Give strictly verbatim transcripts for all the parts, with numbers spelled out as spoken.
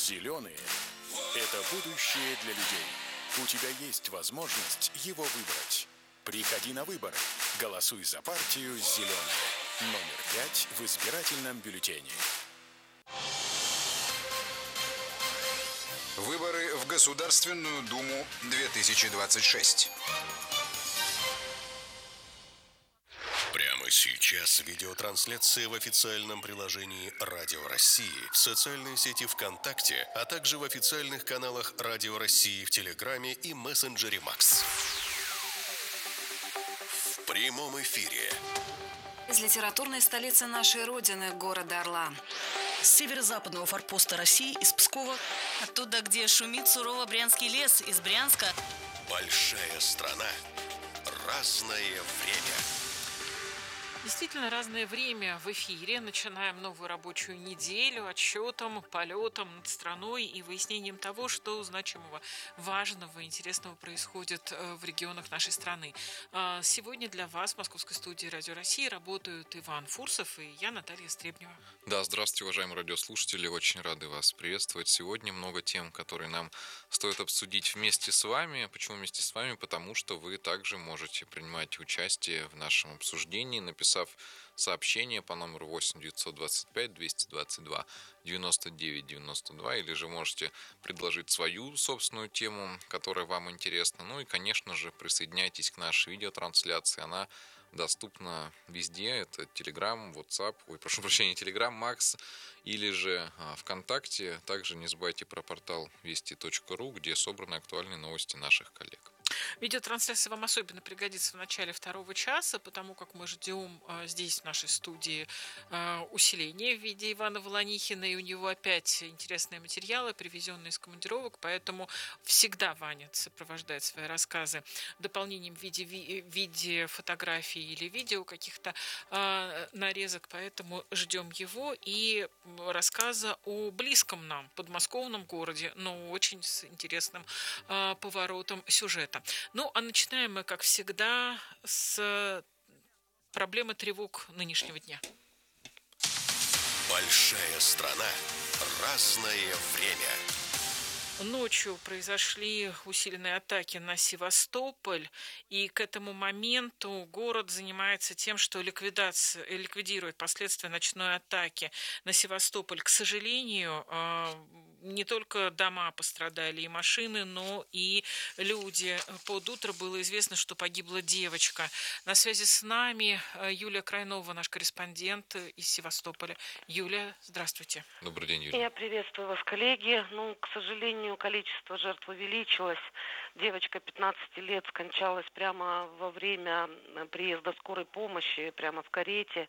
Зеленые – это будущее для людей. У тебя есть возможность его выбрать. Приходи на выборы. Голосуй за партию «Зеленые». Номер пять в избирательном бюллетене. Выборы в Государственную Думу две тысячи двадцать шесть. Прямо сейчас видеотрансляция в официальном приложении Радио России, в социальной сети ВКонтакте, а также в официальных каналах Радио России в Телеграме и мессенджере Макс. В прямом эфире. Из литературной столицы нашей Родины, города Орла. С северо-западного форпоста России, из Пскова. Оттуда, где шумит сурово Брянский лес, из Брянска. Большая страна. Разное время. Действительно, разное время в эфире. Начинаем новую рабочую неделю отсчетом, полетом над страной и выяснением того, что значимого, важного, интересного происходит в регионах нашей страны. Сегодня для вас в московской студии Радио России работают Иван Фурсов и я, Наталья Стребнева. Да, здравствуйте, уважаемые радиослушатели. Очень рады вас приветствовать. Сегодня много тем, которые нам стоит обсудить вместе с вами. Почему вместе с вами? Потому что вы также можете принимать участие в нашем обсуждении, написав сообщение по номеру восемь девятьсот двадцать пять двести двадцать два девяносто девять девяносто два, или же можете предложить свою собственную тему, которая вам интересна. Ну и, конечно же, присоединяйтесь к нашей видеотрансляции. Она доступна везде. Это Telegram, WhatsApp, ой, прошу прощения, Telegram, Макс, или же а, ВКонтакте. Также не забывайте про портал вести точка ру, где собраны актуальные новости наших коллег. Видеотрансляция вам особенно пригодится в начале второго часа, потому как мы ждем а, здесь, в нашей студии, а, усиления в виде Ивана Волонихина, и у него опять интересные материалы, привезенные из командировок, поэтому всегда Ваня сопровождает свои рассказы дополнением в виде, в виде фотографий или видео каких-то а, нарезок, поэтому ждем его и рассказа о близком нам подмосковном городе, но очень с интересным а, поворотом сюжета. Ну, а начинаем мы, как всегда, с проблемы тревог нынешнего дня. Большая страна. Разное время. Ночью произошли усиленные атаки на Севастополь, и к этому моменту город занимается тем, что ликвидация, ликвидирует последствия ночной атаки на Севастополь. К сожалению, не только дома пострадали и машины, но и люди. Под утро было известно, что погибла девочка. На связи с нами Юлия Крайнова, наш корреспондент из Севастополя. Юлия, здравствуйте. Добрый день, Юлия. Я приветствую вас, коллеги. Ну, к сожалению, количество жертв увеличилось. Девочка пятнадцати лет скончалась прямо во время приезда скорой помощи, прямо в карете.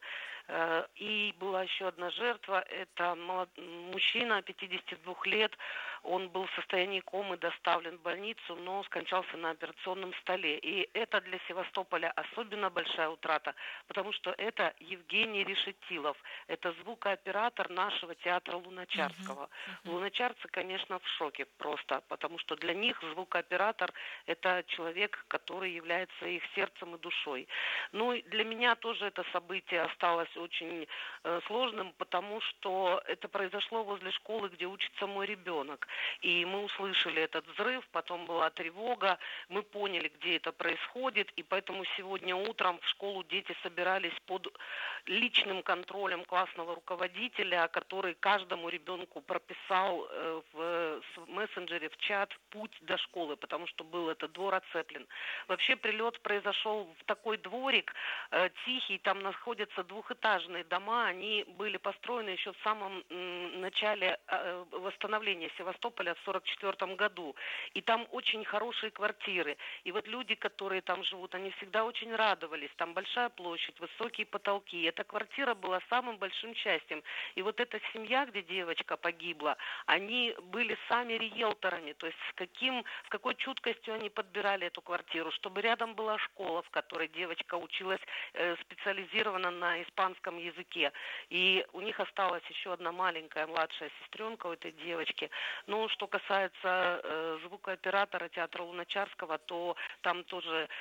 И была еще одна жертва. Это молод... мужчина пятидесяти двух лет. Он был в состоянии комы, доставлен в больницу, но скончался на операционном столе. И это для Севастополя особенно большая утрата, потому что это Евгений Решетилов. Это звукооператор нашего театра Луначарского. Uh-huh. Uh-huh. Луначарцы, конечно, в шоке просто, потому что для них звукооператор – это человек, который является их сердцем и душой. Ну, и для меня тоже это событие осталось очень э, сложным, потому что это произошло возле школы, где учится мой ребенок. И мы услышали этот взрыв, потом была тревога, мы поняли, где это происходит, и поэтому сегодня утром в школу дети собирались под личным контролем классного руководителя, который каждому ребенку прописал э, в, в мессенджере, в чат путь до школы, потому что был этот двор оцеплен. Вообще прилет произошел в такой дворик э, тихий, там находятся двухэтажные дома, они были построены еще в самом м, начале э, восстановления Севастополя в сорок четвёртом году. И там очень хорошие квартиры. И вот люди, которые там живут, они всегда очень радовались. Там большая площадь, высокие потолки. Эта квартира была самым большим счастьем. И вот эта семья, где девочка погибла, они были сами риэлторами. То есть с, каким, с какой чуткостью они подбирали эту квартиру, чтобы рядом была школа, в которой девочка училась э, специализированно на испанском языке. И у них осталась еще одна маленькая младшая сестренка у этой девочки. Ну, что касается э, звукооператора театра Луначарского, то там тоже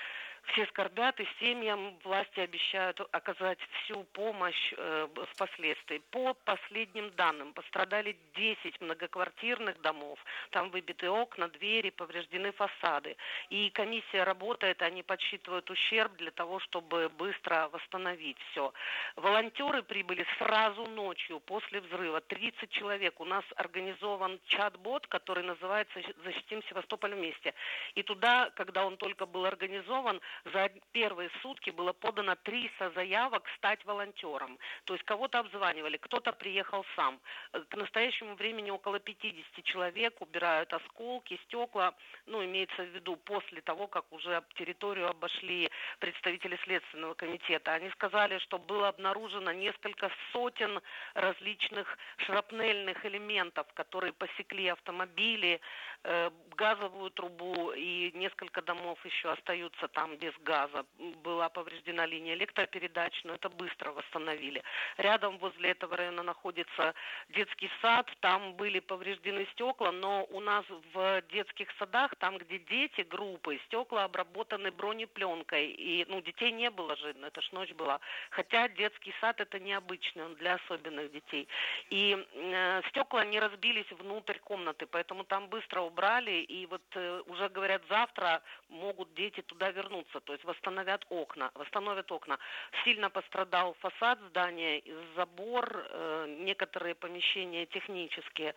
Все скорбят, и семьям власти обещают оказать всю помощь э, с последствий. По последним данным, пострадали десять многоквартирных домов. Там выбиты окна, двери, повреждены фасады. И комиссия работает, они подсчитывают ущерб для того, чтобы быстро восстановить все. Волонтеры прибыли сразу ночью после взрыва. тридцать человек. У нас организован чат-бот, который называется «Защитим Севастополь вместе». И туда, когда он только был организован, за первые сутки было подано триста заявок стать волонтером. То есть кого-то обзванивали, кто-то приехал сам. К настоящему времени около пятьдесят человек убирают осколки, стекла. Ну, имеется в виду после того, как уже территорию обошли представители Следственного комитета. Они сказали, что было обнаружено несколько сотен различных шрапнельных элементов, которые посекли автомобили, э, газовую трубу, и несколько домов еще остаются там без газа. Была повреждена линия электропередач, но это быстро восстановили. Рядом возле этого района находится детский сад, там были повреждены стекла, но у нас в детских садах, там, где дети, группы, стекла обработаны бронепленкой, и, ну, детей не было же, это ж ночь была. Хотя детский сад это необычный, он для особенных детей. И э, стекла не разбились внутрь комнаты, поэтому там быстро убрали, и вот э, уже говорят, завтра могут дети туда вернуться, то есть восстановят окна, восстановят окна. Сильно пострадал фасад здания, забор, э, некоторые помещения технические.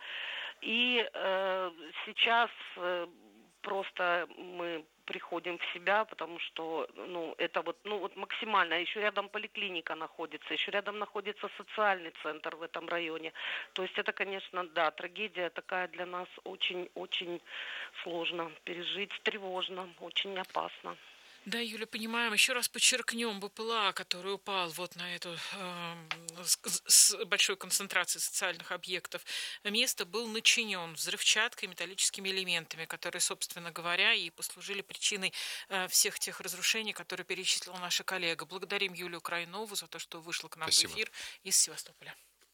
И э, сейчас э, просто мы приходим в себя, потому что, ну, это вот, ну, вот максимально. Еще рядом поликлиника находится, еще рядом находится социальный центр в этом районе. То есть это, конечно, да, трагедия такая для нас очень-очень сложно пережить, тревожно, очень опасно. Да, Юля, понимаем. Еще раз подчеркнем, БПЛА, который упал вот на эту э, с, с большой концентрацией социальных объектов, место был начинен взрывчаткой, металлическими элементами, которые, собственно говоря, и послужили причиной э, всех тех разрушений, которые перечислила наша коллега. Благодарим Юлию Крайнову за то, что вышла к нам Спасибо. В эфир из Севастополя.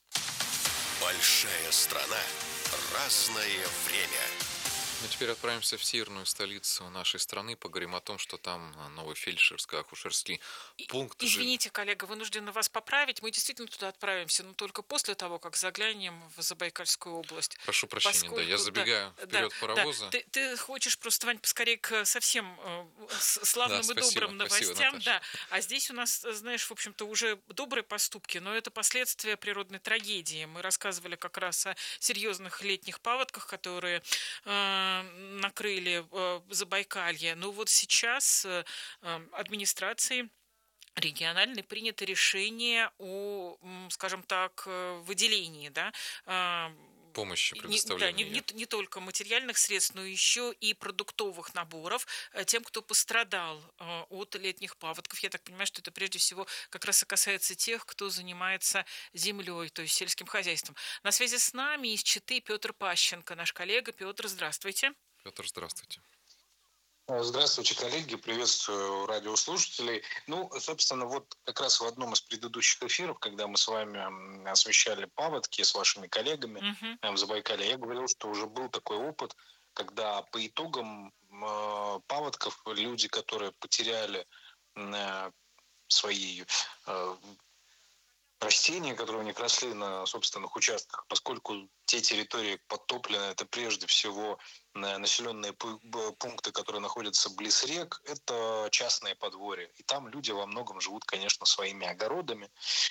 Большая страна. Разное время. Ну, теперь отправимся в северную столицу нашей страны, поговорим о том, что там новый фельдшерско-акушерский пункт. Извините, коллега, вынуждена вас поправить. Мы действительно туда отправимся, но только после того, как заглянем в Забайкальскую область. Прошу прощения, Поскольку, да, я забегаю да, вперед да, паровоза. Да. Ты, ты хочешь просто, Вань, поскорее к совсем э, славным да, и спасибо, добрым новостям. Спасибо, да. А здесь у нас, знаешь, в общем-то, уже добрые поступки, но это последствия природной трагедии. Мы рассказывали как раз о серьезных летних паводках, которые... Э, накрыли э, Забайкалье. Но вот сейчас э, администрацией региональной принято решение о, скажем так, выделении, да, помощи предоставления. Не, да, не, не, не только материальных средств, но еще и продуктовых наборов тем, кто пострадал от летних паводков. Я так понимаю, что это прежде всего как раз и касается тех, кто занимается землей, то есть сельским хозяйством. На связи с нами из Читы Петр Пащенко, наш коллега. Петр, здравствуйте. Петр, здравствуйте. Здравствуйте, коллеги, приветствую радиослушателей. Ну, собственно, вот как раз в одном из предыдущих эфиров, когда мы с вами освещали паводки с вашими коллегами uh-huh. в Забайкалье, я говорил, что уже был такой опыт, когда по итогам э, паводков люди, которые потеряли э, свои э, растения, которые у них росли на собственных участках, поскольку те территории подтоплены, это прежде всего населенные пункты, которые находятся близ рек, это частные подворья. И там люди во многом живут, конечно, своими огородами.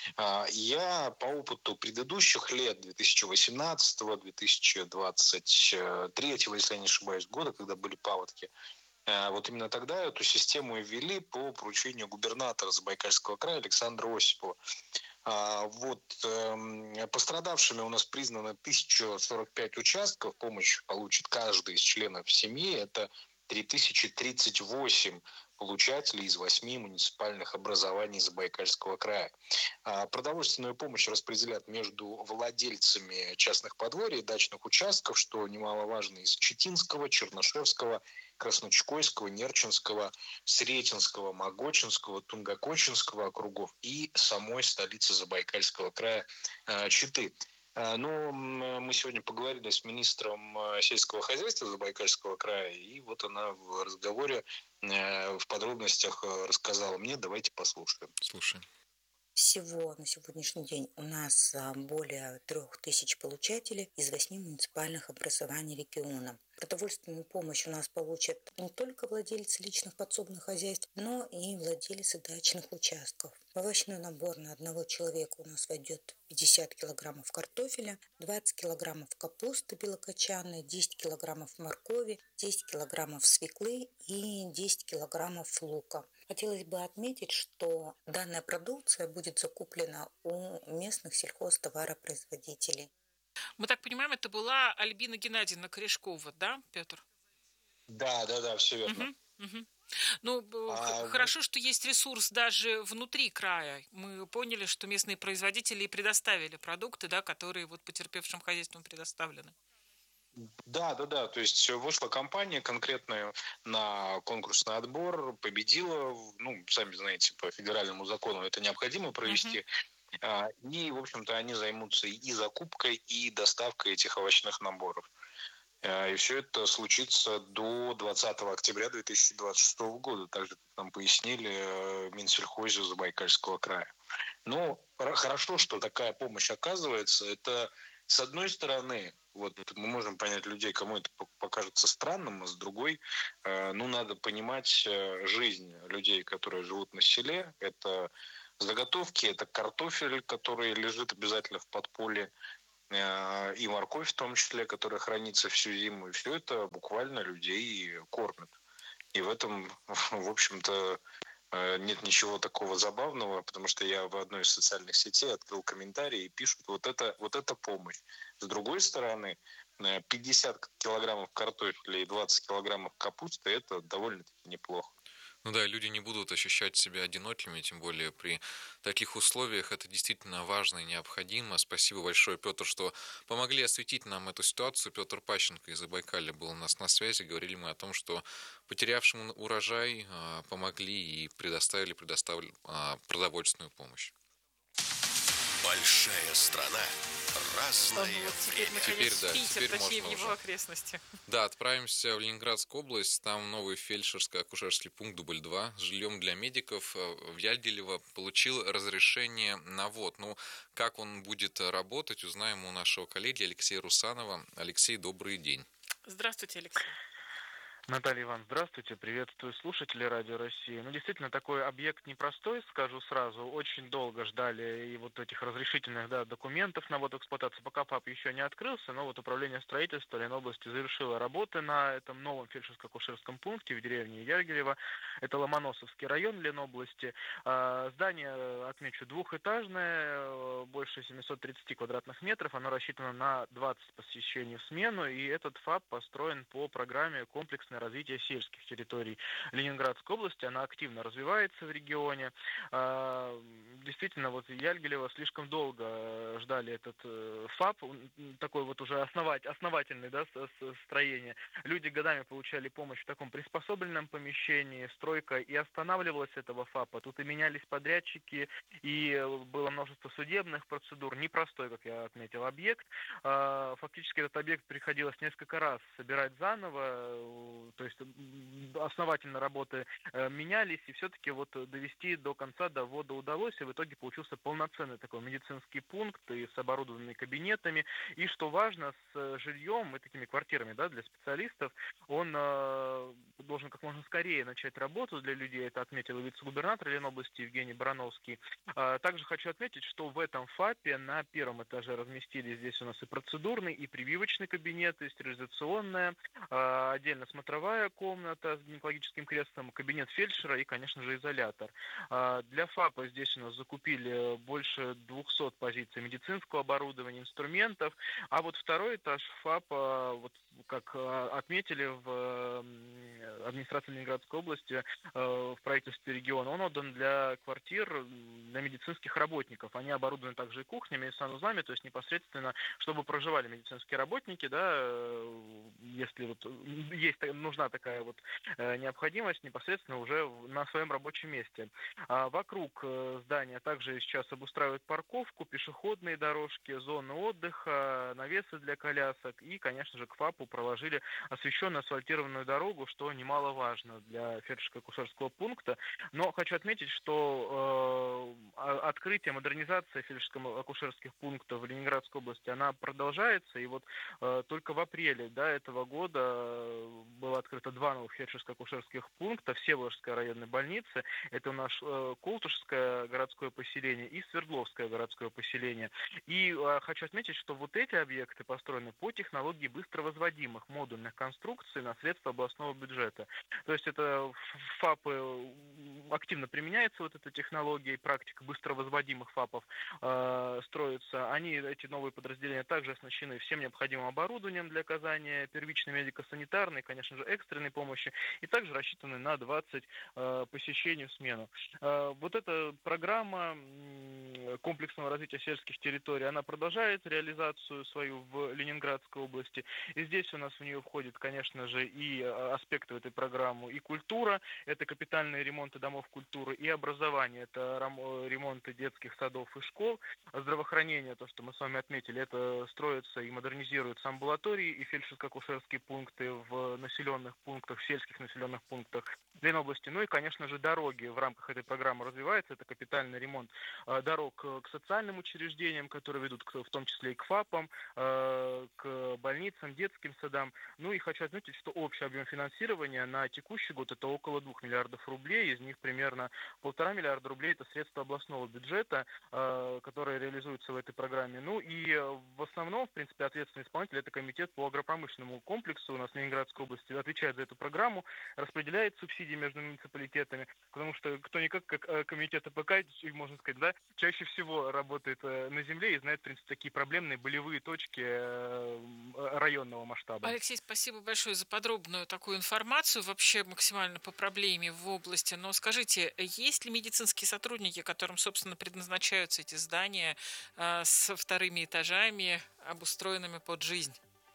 Я по опыту предыдущих лет, две тысячи восемнадцатого, две тысячи двадцать третьего, если я не ошибаюсь, года, когда были паводки, вот именно тогда эту систему и ввели по поручению губернатора Забайкальского края Александра Осипова. Вот, э, пострадавшими у нас признано тысяча сорок пять участков. Помощь получит каждый из членов семьи. Это три тысячи тридцать восемь получателей из восьми муниципальных образований Забайкальского края. А продовольственную помощь распределят между владельцами частных подворий и дачных участков, что немаловажно, из Читинского, Чернышевского, Красночкойского, Нерчинского, Сретенского, Могочинского, Тунгокочинского округов и самой столицы Забайкальского края Читы. Но мы сегодня поговорили с министром сельского хозяйства Забайкальского края, и вот она в разговоре в подробностях рассказала мне. Давайте послушаем. Слушаем. Всего на сегодняшний день у нас более трех тысяч получателей из восьми муниципальных образований региона. Продовольственную помощь у нас получат не только владельцы личных подсобных хозяйств, но и владельцы дачных участков. В овощной набор на одного человека у нас войдет пятьдесят килограммов картофеля, двадцать килограммов капусты белокочанной, десять килограммов моркови, десять килограммов свеклы и десять килограммов лука. Хотелось бы отметить, что данная продукция будет закуплена у местных сельхозтоваропроизводителей. Мы так понимаем, это была Альбина Геннадьевна Корешкова, да, Петр? Да, да, да, все верно. Угу, угу. Ну, а, хорошо, что есть ресурс даже внутри края. Мы поняли, что местные производители предоставили продукты, да, которые вот потерпевшим хозяйствам предоставлены. Да, да, да. То есть вышла компания конкретная на конкурсный отбор, победила. Ну, сами знаете, по федеральному закону это необходимо провести. Uh-huh. И, в общем-то, они займутся и закупкой, и доставкой этих овощных наборов. И все это случится до двадцатого октября две тысячи двадцать шестого года. Также, как нам пояснили, в Минсельхозе Забайкальского края. Но хорошо, что такая помощь оказывается. Это, с одной стороны, вот мы можем понять людей, кому это покажется странным, а с другой, ну, надо понимать жизнь людей, которые живут на селе. Это заготовки, это картофель, который лежит обязательно в подполье, и морковь в том числе, которая хранится всю зиму. И все это буквально людей кормит. И в этом, в общем-то, нет ничего такого забавного, потому что я в одной из социальных сетей открыл комментарии и пишут, вот это, вот это помощь. С другой стороны, пятьдесят килограммов картофеля и двадцать килограммов капусты – это довольно-таки неплохо. Ну да, люди не будут ощущать себя одинокими, тем более при таких условиях это действительно важно и необходимо. Спасибо большое, Петр, что помогли осветить нам эту ситуацию. Петр Пащенко из Забайкалья был у нас на связи. Говорили мы о том, что потерявшим урожай помогли и предоставили, предоставили продовольственную помощь. Большая страна. Разное вот теперь, время. Теперь, да, Питер, теперь точнее, можно в его уже. окрестности. Да, отправимся в Ленинградскую область. Там новый фельдшерско-акушерский пункт дубль два с жильем для медиков в Яльгилево получил разрешение на ввод. Ну, как он будет работать, узнаем у нашего коллеги Алексея Русанова. Алексей, добрый день. Здравствуйте, Алексей. Наталья Ивановна, здравствуйте, приветствую слушателей Радио России. Ну, действительно, такой объект непростой, скажу сразу. Очень долго ждали и вот этих разрешительных, да, документов на ввод в эксплуатацию, пока ФАП еще не открылся, но вот управление строительства Ленобласти завершило работы на этом новом фельдшерско-акушерском пункте в деревне Яльгилево. Это Ломоносовский район Ленобласти. Здание, отмечу, двухэтажное, больше семьсот тридцать квадратных метров. Оно рассчитано на двадцать посещений в смену, и этот ФАП построен по программе комплексной развития сельских территорий Ленинградской области. Она активно развивается в регионе. Действительно, вот Яльгилево слишком долго ждали этот ФАП, такой вот уже основать, основательный, да, строение. Люди годами получали помощь в таком приспособленном помещении, стройка и останавливалась этого ФАПа. Тут и менялись подрядчики, и было множество судебных процедур. Непростой, как я отметил, объект. Фактически этот объект приходилось несколько раз собирать заново. То есть основательно работы э, менялись, и все-таки вот довести до конца, до ввода удалось, и в итоге получился полноценный такой медицинский пункт и с оборудованными кабинетами. И что важно, с жильем и такими квартирами, да, для специалистов, он э, должен как можно скорее начать работу для людей. Это отметил вице-губернатор Ленобласти Евгений Барановский. А, также хочу отметить, что в этом ФАПе на первом этаже разместили здесь у нас и процедурный, и прививочный кабинет, и стерилизационная, а, отдельно смотровая комната с гинекологическим креслом, кабинет фельдшера и, конечно же, изолятор. Для ФАПа здесь у нас закупили больше двухсот позиций медицинского оборудования, инструментов, а вот второй этаж ФАПа, вот как отметили в администрации Ленинградской области, в правительстве региона, он отдан для квартир для медицинских работников. Они оборудованы также и кухнями, и санузлами, то есть непосредственно, чтобы проживали медицинские работники, да, если вот есть нужна такая вот необходимость непосредственно уже на своем рабочем месте. А вокруг здания также сейчас обустраивают парковку, пешеходные дорожки, зоны отдыха, навесы для колясок и, конечно же, к ФАПу проложили освещенную асфальтированную дорогу, что немаловажно для фельдшерско-акушерского пункта. Но хочу отметить, что э, открытие, модернизация фельдшерско-акушерских пунктов в Ленинградской области, она продолжается. И вот э, только в апреле да, этого года было открыто два новых фельдшерско-акушерских пункта в Всеволожской районной больнице. Это у нас э, Колтушское городское поселение и Свердловское городское поселение. И э, хочу отметить, что вот эти объекты построены по технологии быстровозводимых модульных конструкций на средства областного бюджета. То есть это в ФАПы активно применяется вот эта технология и практика быстровозводимых ФАПов э, строится. Они, эти новые подразделения, также оснащены всем необходимым оборудованием для оказания первичной медико-санитарной, конечно же, экстренной помощи, и также рассчитаны на двадцать э, посещений в смену. Э, вот эта программа комплексного развития сельских территорий, она продолжает реализацию свою в Ленинградской области. И здесь у нас в нее входит, конечно же, и аспекты этой программы, и культура, это капитальные ремонты домов культуры, и образование, это ремонты детских садов и школ, здравоохранение, то, что мы с вами отметили, это строятся и модернизируются амбулатории и фельдшерско-акушерские пункты в населенных пунктах, в сельских населенных пунктах Ленобласти. Ну и, конечно же, дороги в рамках этой программы развиваются, это капитальный ремонт дорог к социальным учреждениям, которые ведут в том числе и к ФАПам, к больницам, детским садам. Ну и хочу отметить, что общий объем финансирования на текущий год это около двух миллиардов рублей, из них примерно полтора миллиарда рублей это средства областного бюджета, которые реализуются в этой программе. Ну и в основном, в принципе, ответственный исполнитель это комитет по агропромышленному комплексу у нас в Ленинградской области, отвечает за эту программу, распределяет субсидии между муниципалитетами, потому что кто-никак, как комитет АПК, можно сказать, да, чаще всего работает на земле и знает, в принципе, такие проблемные болевые точки районного масштаба. Алексей, спасибо большое за подробную такую информацию, вообще максимально по проблеме в области. Но скажите, есть ли медицинские сотрудники, которым, собственно, предназначаются эти здания э, с вторыми этажами, обустроенными под жизнь?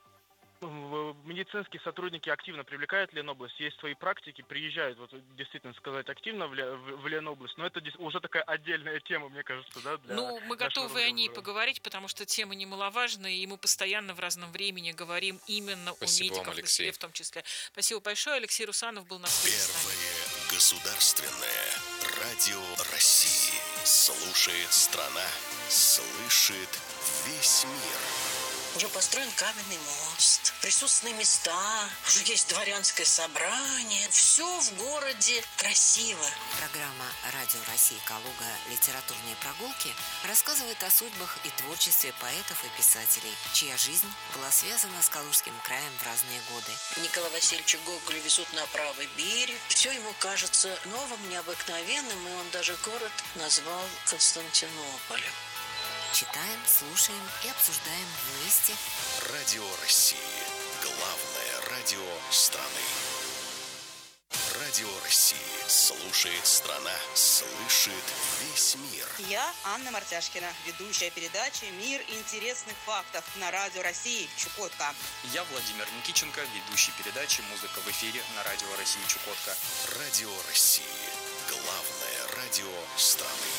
Медицинские сотрудники активно привлекают Ленобласть, есть свои практики, приезжают, вот действительно сказать, активно в, в, в Ленобласть, но это уже такая отдельная тема, мне кажется, да, для Ну, мы готовы о ней поговорить, потому что тема немаловажная, и мы постоянно в разном времени говорим именно Спасибо о медиках, вам, Алексей. в том числе. Спасибо большое. Алексей Русанов был на связи с нами. Первое государственное радио России. Слушает страна, слышит весь мир. Уже построен каменный мост, присутственные места, уже есть дворянское собрание. Все в городе красиво. Программа «Радио России Калуга. Литературные прогулки» рассказывает о судьбах и творчестве поэтов и писателей, чья жизнь была связана с Калужским краем в разные годы. Николая Васильевича Гоголя везут на правый берег. Все ему кажется новым, необыкновенным, и он даже город назвал Константинополем. Читаем, слушаем и обсуждаем вместе. Радио России. Главное радио страны. Радио России. Слушает страна, слышит весь мир. Я Анна Мартяшкина, ведущая передачи «Мир интересных фактов» на Радио России Чукотка. Я Владимир Никиченко, ведущий передачи «Музыка в эфире» на Радио России Чукотка. Радио России. Главное радио страны.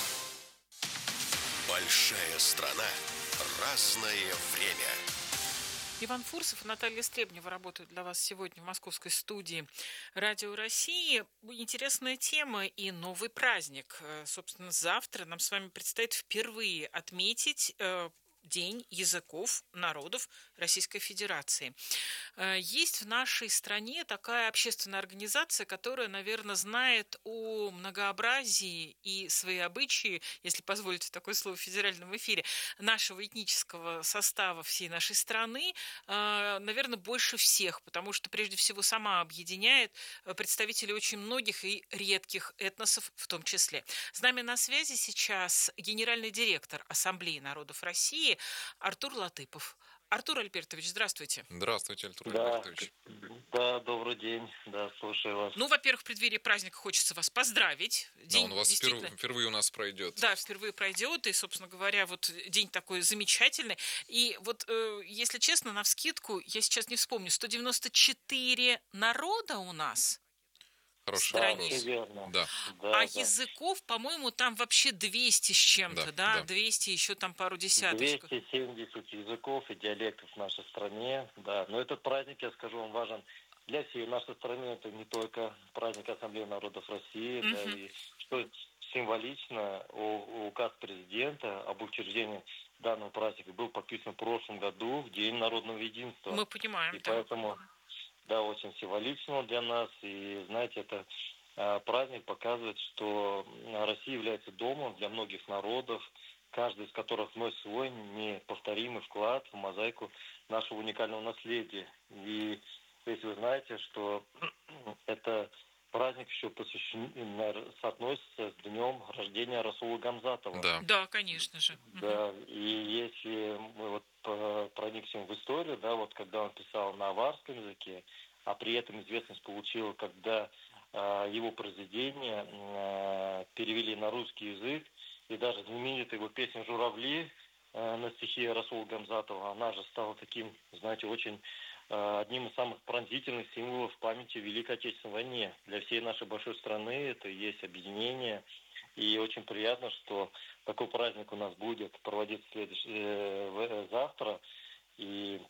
Большая страна. Разное время. Иван Фурсов и Наталья Стребнева работают для вас сегодня в московской студии Радио России. Интересная тема и новый праздник. Собственно, завтра нам с вами предстоит впервые отметить День языков народов Российской Федерации. Есть в нашей стране такая общественная организация, которая, наверное, знает о многообразии и свои обычаи, если позволите такое слово в федеральном эфире, нашего этнического состава всей нашей страны, наверное, больше всех, потому что, прежде всего, сама объединяет представителей очень многих и редких этносов в том числе. С нами на связи сейчас генеральный директор Ассамблеи народов России Артур Латыпов. Артур Альбертович, здравствуйте. Здравствуйте, Артур Да. Альбертович. Да, добрый день. Да, слушаю вас. Ну, во-первых, в преддверии праздника хочется вас поздравить. Да, он у вас действительно... впервые, впервые у нас пройдет. Да, впервые пройдет, и, собственно говоря, вот день такой замечательный. И вот, э, если честно, навскидку, я сейчас не вспомню, сто девяносто четыре народа у нас. Хороший вопрос. Да. Да, а да. языков, по-моему, там вообще двести с чем-то, да? да? двести, еще там пару десяточков. двести семьдесят языков и диалектов в нашей стране, да. Но этот праздник, я скажу вам, важен для всей нашей страны. Это не только праздник Ассамблеи народов России, mm-hmm. да, и что символично, указ президента об учреждении данного праздника был подписан в прошлом году, в День народного единства. Мы понимаем, и да. поэтому... Да, очень символично для нас. И, знаете, это э, праздник показывает, что Россия является домом для многих народов, каждый из которых вносит свой неповторимый вклад в мозаику нашего уникального наследия. И если вы знаете, что это праздник еще посвящен, соотносится с днем рождения Расула Гамзатова. Да, да, конечно же. Да, и если мы вот проникнем в историю, да, вот когда он писал на аварском языке, а при этом известность получил, когда э, его произведения э, перевели на русский язык, и даже знаменитая его песня «Журавли» э, на стихи Расула Гамзатова, она же стала таким, знаете, очень э, одним из самых пронзительных символов в памяти в Великой Отечественной войне. Для всей нашей большой страны это и есть объединение. И очень приятно, что такой праздник у нас будет проводиться следующий, э, завтра. И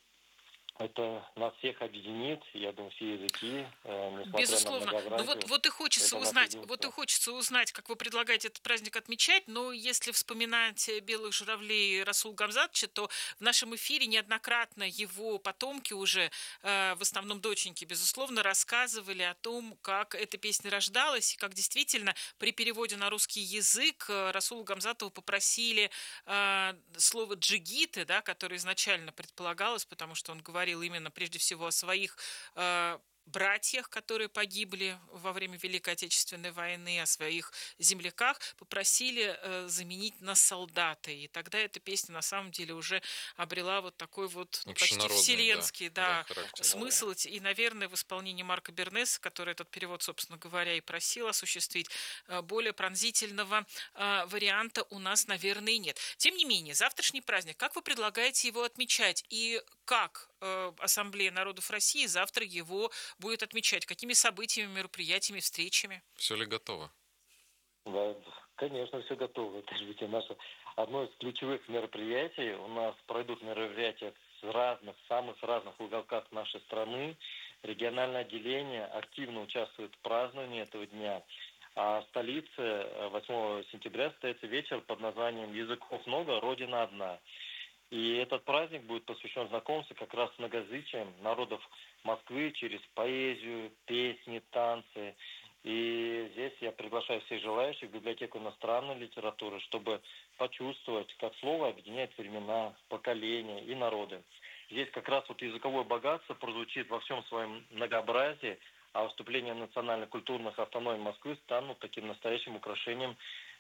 это нас всех объединит, я думаю, все языки, э, несмотря Безусловно. на многообразие. Ну вот, вот и хочется узнать, вот и хочется узнать, как вы предлагаете этот праздник отмечать. Но если вспоминать белых журавлей Расула Гамзатовича, то в нашем эфире неоднократно его потомки уже, э, в основном доченьки, безусловно, рассказывали о том, как эта песня рождалась, и как действительно при переводе на русский язык Расула Гамзатова попросили э, слово «джигиты», да, которое изначально предполагалось, потому что он говорил именно прежде всего о своих э, братьях, которые погибли во время Великой Отечественной войны, о своих земляках, попросили э, заменить на солдаты. И тогда эта песня на самом деле уже обрела вот такой вот ну, почти вселенский да, да, да, смысл. И, наверное, в исполнении Марка Бернеса, который этот перевод, собственно говоря, и просил осуществить, э, более пронзительного э, варианта у нас, наверное, и нет. Тем не менее, завтрашний праздник, как вы предлагаете его отмечать? И как э, Ассамблея народов России завтра его будет отмечать? Какими событиями, мероприятиями, встречами? Все ли готово? Да, конечно, все готово. Это же ведь наше одно из ключевых мероприятий. У нас пройдут мероприятия с разных, самых разных уголках нашей страны. Региональное отделение активно участвует в праздновании этого дня. А в столице восьмого сентября состоится вечер под названием «Языков много, Родина одна». И этот праздник будет посвящен знакомству как раз с многоязычием народов Москвы через поэзию, песни, танцы. И здесь я приглашаю всех желающих в библиотеку иностранной литературы, чтобы почувствовать, как слово объединяет времена, поколения и народы. Здесь как раз вот языковое богатство прозвучит во всем своем многообразии, а выступления национально-культурных автономий Москвы станут таким настоящим украшением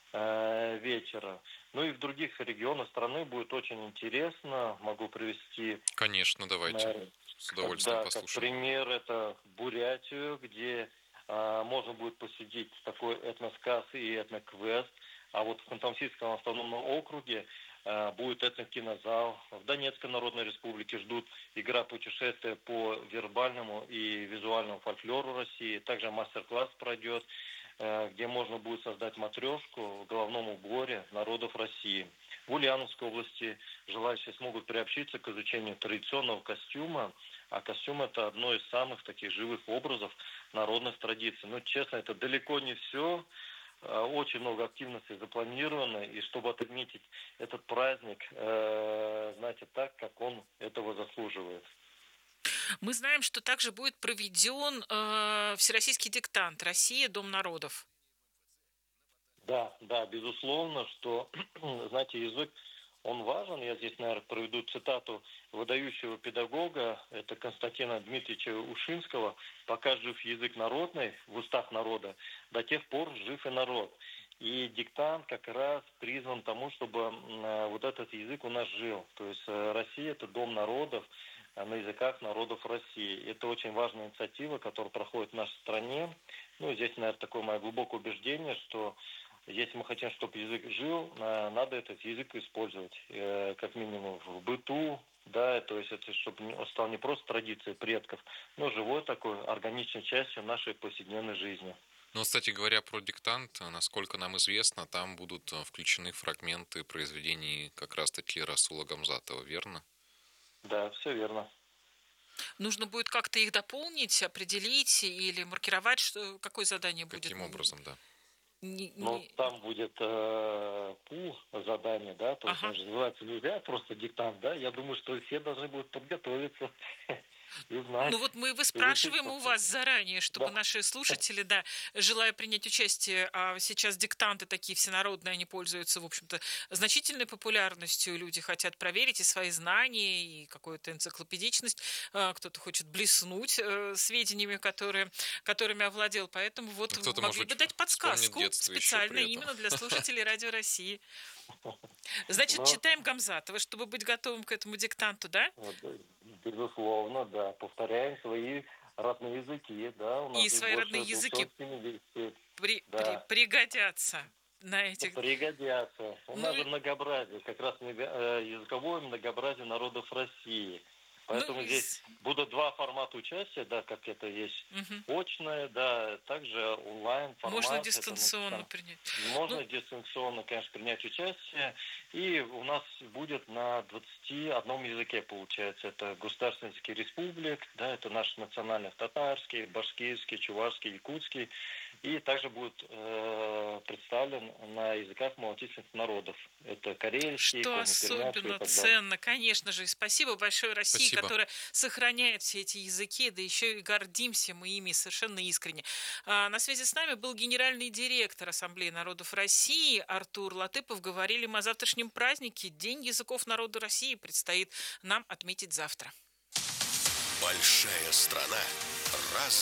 вечера. Ну и в других регионах страны будет очень интересно. Могу привести... Конечно, давайте. На... С удовольствием да, послушаем. Как пример, это Бурятию, где а, можно будет посетить такой этносказ и этноквест. А вот в Ханты-Мансийском автономном округе а, будет этнокинозал. В Донецкой Народной Республике ждут игра путешествия по вербальному и визуальному фольклору России. Также мастер-класс пройдет, где можно будет создать матрешку в головном уборе народов России. В Ульяновской области желающие смогут приобщиться к изучению традиционного костюма, а костюм – это одно из самых таких живых образов народных традиций. Но, честно, это далеко не все. Очень много активностей запланировано, и чтобы отметить этот праздник, знаете, так, как он этого заслуживает. Мы знаем, что также будет проведен э, всероссийский диктант «Россия. Дом народов». Да, да, безусловно, что, знаете, язык, он важен. Я здесь, наверное, проведу цитату выдающего педагога, это Константина Дмитриевича Ушинского: «Пока жив язык народный в устах народа, до тех пор жив и народ». И диктант как раз призван тому, чтобы вот этот язык у нас жил. То есть Россия – это дом народов на языках народов России. Это очень важная инициатива, которая проходит в нашей стране. Ну, здесь, наверное, такое мое глубокое убеждение, что если мы хотим, чтобы язык жил, надо этот язык использовать, как минимум в быту, да, то есть это чтобы он стал не просто традицией предков, но живой такой органичной частью нашей повседневной жизни. Ну, кстати говоря, про диктант, насколько нам известно, там будут включены фрагменты произведений как раз-таки Расула Гамзатова, верно? Да, все верно. Нужно будет как-то их дополнить, определить или маркировать, что, какое задание будет? Каким образом, да? Не, ну, не... там будет э, пул задания, да, то есть ага. называется нельзя просто диктант, да, я думаю, что все должны будут подготовиться. Ну вот мы вы спрашиваем у вас заранее, чтобы да. наши слушатели, да, желая принять участие, а сейчас диктанты такие всенародные, они пользуются, в общем-то, значительной популярностью, люди хотят проверить и свои знания, и какую-то энциклопедичность, кто-то хочет блеснуть сведениями, которые, которыми овладел, поэтому вот кто-то, могли бы дать подсказку специально именно для слушателей Радио России. Значит, Но... читаем Гамзатова, чтобы быть готовым к этому диктанту, да? Безусловно, да. Повторяем свои родные языки, да. У нас и свои родные языки при, да. при, пригодятся на этих... Пригодятся. У ну... нас же многообразие, как раз языковое многообразие народов России. Поэтому ну, здесь будут два формата участия, да, как это есть угу. очное, да, также онлайн формат. Можно дистанционно это, принять. Можно ну... дистанционно, конечно, принять участие. И у нас будет на двадцати одном языке, получается. Это государственные языки республик, да, это наш национальный татарский, башкирский, чувашский, якутский. И также будет э, представлен на языках малочисленных народов. Это карельский, что особенно ценно, конечно же. И спасибо большое России, спасибо. Которая сохраняет все эти языки, да еще и гордимся мы ими совершенно искренне. А, на связи с нами был генеральный директор Ассамблеи народов России Артур Латыпов. Говорили мы о завтрашнем празднике. День языков народа России предстоит нам отметить завтра. Большая страна. Раз.